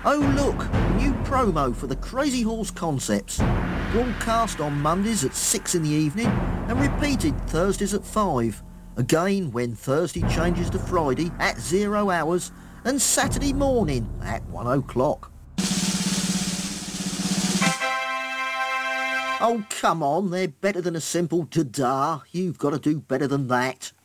Oh look, new promo for the Crazy Horse Concepts. Broadcast on Mondays at 6 in the evening and repeated Thursdays at 5. Again when Thursday changes to Friday at 0 hours and Saturday morning at 1 o'clock. Oh come on, they're better than a simple da-da. You've got to do better than that.